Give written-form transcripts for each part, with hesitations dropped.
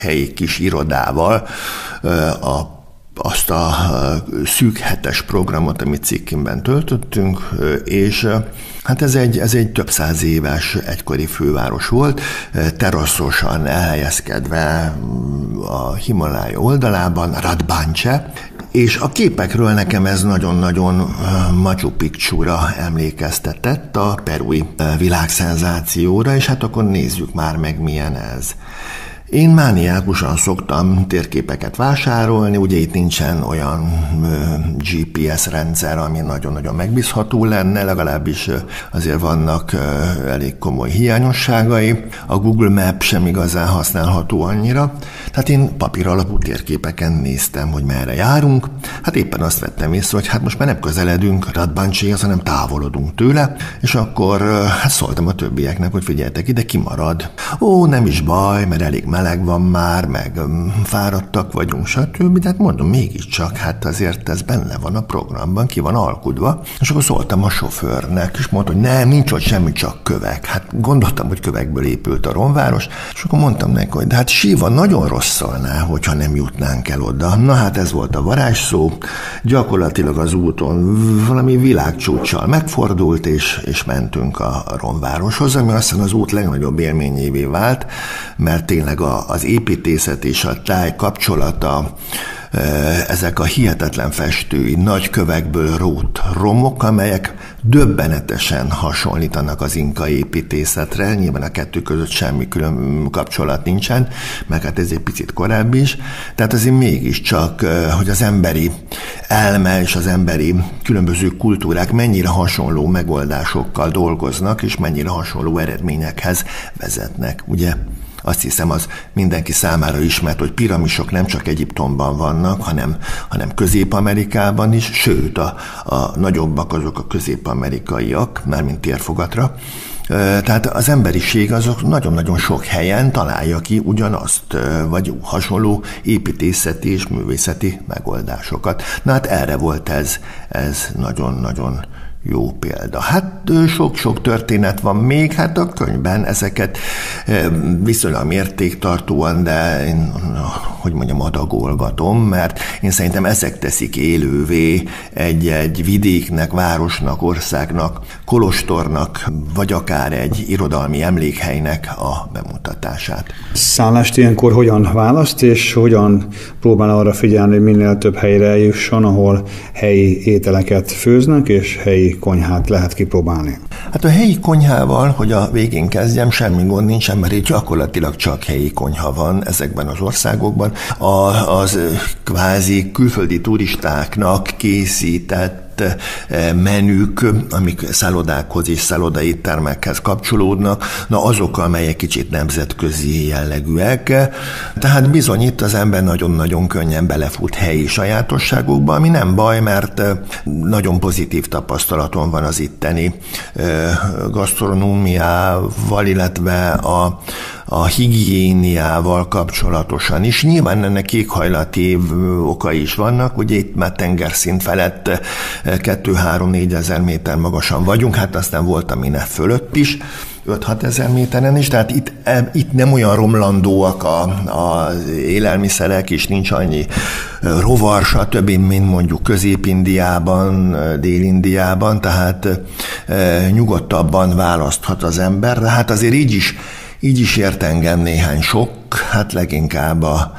helyi kis irodával azt a szűk hetes programot, amit Cikkimben töltöttünk, és hát ez egy több száz éves egykori főváros volt, teraszosan elhelyezkedve a Himalája oldalában, Radbance, és a képekről nekem ez nagyon-nagyon Machu Picchura emlékeztetett, a perui világszenzációra, és hát akkor nézzük már meg, milyen ez. Én mániákusan szoktam térképeket vásárolni, ugye itt nincsen olyan GPS rendszer, ami nagyon-nagyon megbízható lenne, legalábbis azért vannak elég komoly hiányosságai. A Google Map sem igazán használható annyira, tehát én papíralapú térképeken néztem, hogy merre járunk. Hát éppen azt vettem észre, hogy hát most már nem közeledünk Radbancéhez, hanem távolodunk tőle, és akkor hát szóltam a többieknek, hogy figyeljetek ide, kimarad. Ó, nem is baj, mert elég meleg van már, meg fáradtak vagyunk, stb. De hát mondom, mégiscsak, hát azért ez benne van a programban, ki van alkudva. És akkor szóltam a sofőrnek, és mondta, hogy nem, nincs ott semmi, csak kövek. Hát gondoltam, hogy kövekből épült a romváros, és akkor mondtam neki, hogy de hát Siva nagyon rosszolná, hogyha nem jutnánk el oda. Na hát ez volt a varázsszó, gyakorlatilag az úton valami világcsúccsal megfordult, és mentünk a romvároshoz, ami aztán az út legnagyobb élményévé vált, mert tényleg az építészet és a táj kapcsolata, ezek a hihetetlen festői, nagy kövekből rótt romok, amelyek döbbenetesen hasonlítanak az inka építészetre, nyilván a kettő között semmi külön kapcsolat nincsen, meg hát ez egy picit korábbi is, tehát azért mégiscsak, hogy az emberi elme és az emberi különböző kultúrák mennyire hasonló megoldásokkal dolgoznak, és mennyire hasonló eredményekhez vezetnek, ugye? Azt hiszem, az mindenki számára ismert, hogy piramisok nem csak Egyiptomban vannak, hanem Közép-Amerikában is, sőt, a nagyobbak azok a közép-amerikaiak, mármint térfogatra. Tehát az emberiség azok nagyon-nagyon sok helyen találja ki ugyanazt, vagy hasonló építészeti és művészeti megoldásokat. Na hát erre volt ez nagyon-nagyon jó példa. Hát sok-sok történet van még, hát a könyvben ezeket viszonylag mértéktartóan, de én, hogy mondjam, adagolgatom, mert én szerintem ezek teszik élővé egy vidéknek, városnak, országnak, kolostornak, vagy akár egy irodalmi emlékhelynek a bemutatását. Szállást ilyenkor hogyan választ, és hogyan próbál arra figyelni, hogy minél több helyre eljusson, ahol helyi ételeket főznek, és helyi konyhát lehet kipróbálni? Hát a helyi konyhával, hogy a végén kezdjem, semmi gond nincsen, mert itt gyakorlatilag csak helyi konyha van ezekben az országokban. Az kvázi külföldi turistáknak készített menük, amik szállodákhoz és szállodaéttermekhez kapcsolódnak, na azok, amelyek kicsit nemzetközi jellegűek. Tehát bizony itt az ember nagyon-nagyon könnyen belefut helyi sajátosságokba, ami nem baj, mert nagyon pozitív tapasztalaton van az itteni gasztronómiával, illetve a higiéniával kapcsolatosan is. Nyilván ennek éghajlati okai is vannak, ugye itt már tengerszint felett 2-3-4 ezer méter magasan vagyunk, hát aztán volt, ami fölött is, 5-6 ezer méteren is, tehát itt nem olyan romlandóak az élelmiszerek, és nincs annyi rovar, stb., mint mondjuk Közép-Indiában, Dél-Indiában, tehát nyugodtabban választhat az ember, de hát azért így is ért engem néhány sok, hát leginkább a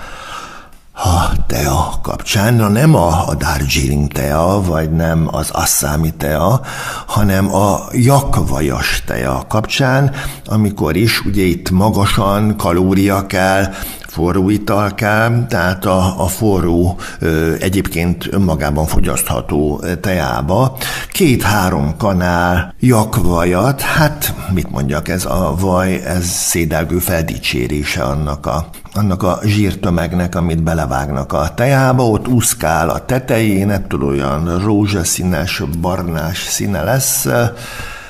tea kapcsán, nem a Darjeeling tea, vagy nem az asszámi tea, hanem a jakvajas tea kapcsán, amikor is ugye itt magasan kalória kell, forró ital kell, tehát a forró, egyébként önmagában fogyasztható teába 2-3 kanál jakvajat, hát mit mondjak, ez a vaj, ez szédelgő feldicsérése annak a zsírtömegnek, amit belevágnak a teába, ott úszkál a tetején, ettől olyan rózsaszínes, barnás színe lesz.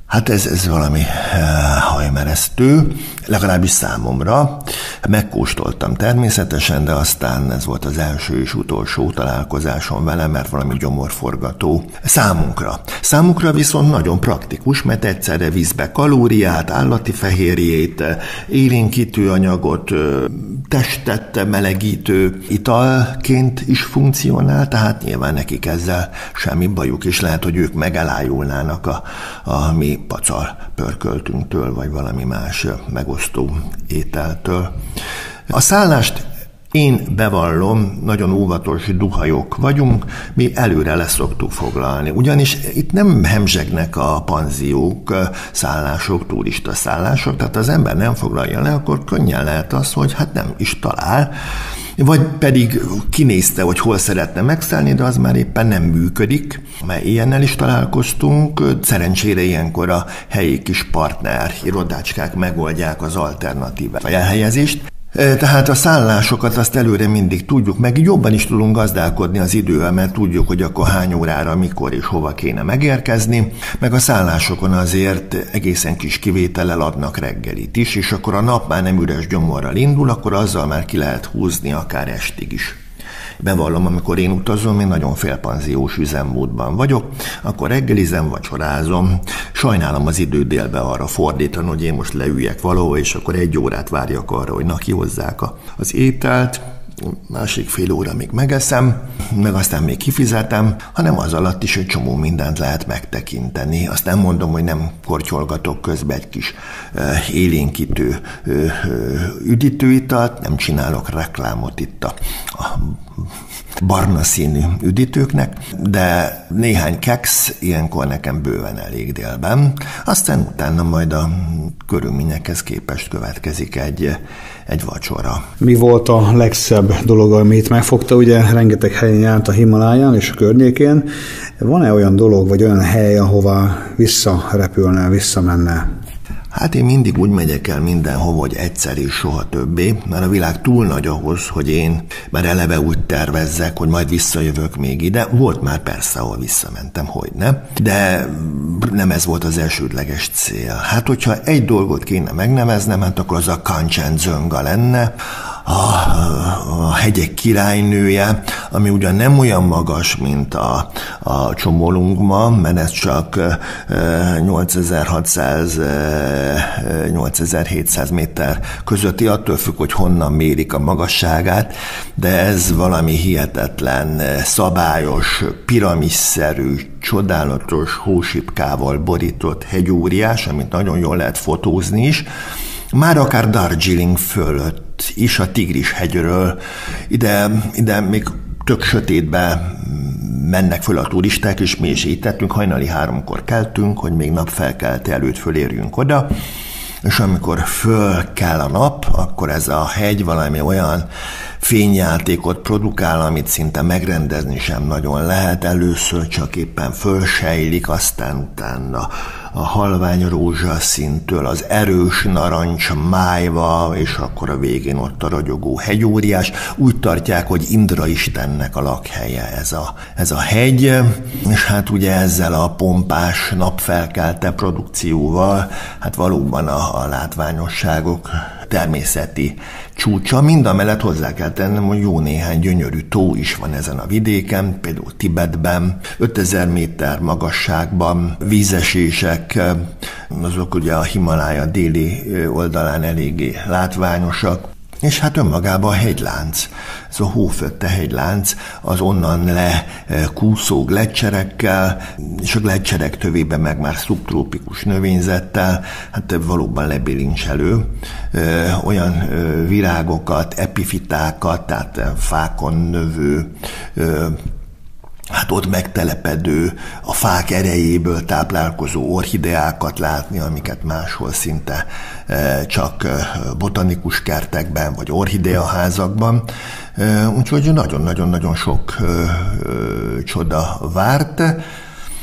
Hát ez valami hajmeresztő, legalábbis számomra. Megkóstoltam természetesen, de aztán ez volt az első és utolsó találkozásom vele, mert valami gyomorforgató számunkra. Számunkra viszont nagyon praktikus, mert egyszerre visz be kalóriát, állati fehérjét, élénkítő anyagot, testet melegítő italként is funkcionál, tehát nyilván nekik ezzel semmi bajuk, és lehet, hogy ők megelájulnának a mi pacal pörköltünktől, vagy valami más megosztó ételtől. A szállást én bevallom, nagyon óvatos duhajok vagyunk, mi előre leszoktuk foglalni. Ugyanis itt nem hemzsegnek a panziók, szállások, turista szállások, tehát az ember nem foglalja le, akkor könnyen lehet az, hogy hát nem is talál, vagy pedig kinézte, hogy hol szeretne megszállni, de az már éppen nem működik, mert ilyennel is találkoztunk. Szerencsére ilyenkor a helyi kis partner irodácskák megoldják az alternatívát, a elhelyezést. Tehát a szállásokat azt előre mindig tudjuk, meg jobban is tudunk gazdálkodni az idővel, mert tudjuk, hogy akkor hány órára, mikor és hova kéne megérkezni, meg a szállásokon azért egészen kis kivétellel adnak reggelit is, és akkor a nap már nem üres gyomorral indul, akkor azzal már ki lehet húzni akár estig is. Bevallom, amikor én utazom, én nagyon félpanziós üzemmódban vagyok, akkor reggelizem, vacsorázom. Sajnálom az időt délbe arra fordítani, hogy én most leüljek valahol, és akkor 1 órát várjak arra, hogy kihozzák az ételt, másik fél óra még megeszem, meg aztán még kifizetem, hanem az alatt is egy csomó mindent lehet megtekinteni. Azt nem mondom, hogy nem kortyolgatok közben egy kis élénkítő üdítőitalt, nem csinálok reklámot itt a barna színű üdítőknek, de néhány keksz ilyenkor nekem bőven elég délben. Aztán utána majd a körülményekhez képest következik egy vacsora. Mi volt a legszebb dolog, amit megfogta? Ugye rengeteg helyen járt a Himaláján és a környékén. Van-e olyan dolog, vagy olyan hely, ahova visszarepülne, visszamenne? Hát én mindig úgy megyek el mindenhova, hogy egyszer és soha többé, mert a világ túl nagy ahhoz, hogy én már eleve úgy tervezzek, hogy majd visszajövök még ide. Volt már persze, ahol visszamentem, hogyne, de nem ez volt az elsődleges cél. Hát, hogyha egy dolgot kéne megneveznem, hát akkor az a Kancsenjunga lenne, a hegyek királynője, ami ugyan nem olyan magas, mint a Csomolungma, mert ez csak 8600-8700 méter közötti, attól függ, hogy honnan mérik a magasságát, de ez valami hihetetlen, szabályos, piramisszerű, csodálatos hósipkával borított hegyóriás, amit nagyon jól lehet fotózni is, már akár Darjeeling fölött is, a Tigris-hegyről. Ide még tök sötétbe mennek föl a turisták, és mi is így tettünk, hajnali 3-kor keltünk, hogy még napfelkelte előtt fölérjünk oda, és amikor föl kell a nap, akkor ez a hegy valami olyan fényjátékot produkál, amit szinte megrendezni sem nagyon lehet. Először csak éppen fölsejlik, aztán utána a halvány rózsaszíntől az erős narancs májva, és akkor a végén ott a ragyogó hegyóriás. Úgy tartják, hogy Indra istennek a lakhelye ez a hegy, és hát ugye ezzel a pompás napfelkelte produkcióval, hát valóban a látványosságok természeti csúcsa. Mindamellett hozzá kell tennem, hogy jó néhány gyönyörű tó is van ezen a vidéken, például Tibetben, 5000 méter magasságban vízesések, azok ugye a Himalája déli oldalán eléggé látványosak, és hát önmagában a hegylánc, ez a hófötte hegylánc, az onnan lekúszó gleccserekkel, és a gleccserek tövében meg már szubtrópikus növényzettel, hát valóban lebilincselő, olyan virágokat, epifitákat, tehát fákon növő, hát ott megtelepedő, a fák erejéből táplálkozó orchideákat látni, amiket máshol szinte csak botanikus kertekben, vagy orchideaházakban. Úgyhogy nagyon-nagyon-nagyon sok csoda várt.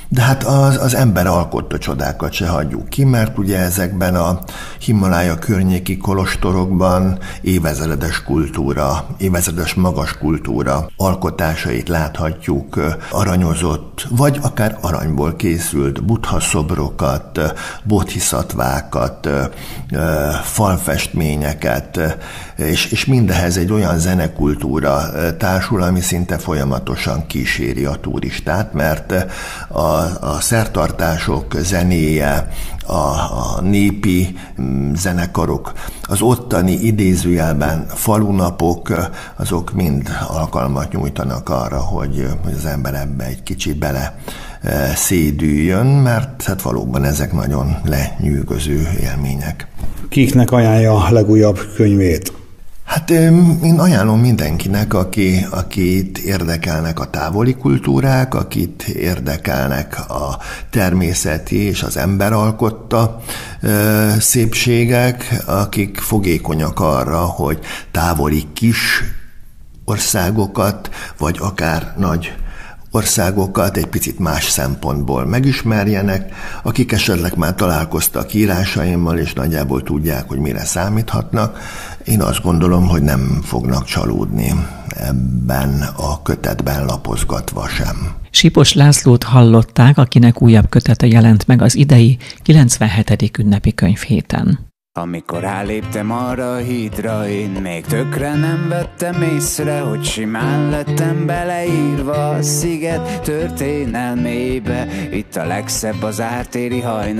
De hát az ember alkotta csodákat se hagyjuk ki, mert ugye ezekben a Himalája környéki kolostorokban évezredes magas kultúra alkotásait láthatjuk, aranyozott, vagy akár aranyból készült buddha szobrokat, bodhisattvákat, falfestményeket, és mindehez egy olyan zenekultúra társul, ami szinte folyamatosan kíséri a turistát, mert a szertartások zenéje, a népi zenekarok, az ottani idézőjelben falunapok, azok mind alkalmat nyújtanak arra, hogy az ember ebbe egy kicsit bele szédüljön, mert hát valóban ezek nagyon lenyűgöző élmények. Kiknek ajánlja a legújabb könyvét? Hát én ajánlom mindenkinek, akit érdekelnek a távoli kultúrák, akit érdekelnek a természeti és az ember alkotta szépségek, akik fogékonyak arra, hogy távoli kis országokat, vagy akár nagy országokat egy picit más szempontból megismerjenek, akik esetleg már találkoztak írásaimmal, és nagyjából tudják, hogy mire számíthatnak. Én azt gondolom, hogy nem fognak csalódni ebben a kötetben lapozgatva sem. Sipos Lászlót hallották, akinek újabb kötete jelent meg az idei 97. ünnepi könyvhéten. Amikor ráléptem arra a hídra, én még tökre nem vettem észre, hogy simán lettem beleírva a sziget történelmébe. Itt a legszebb az ártéri hajnal.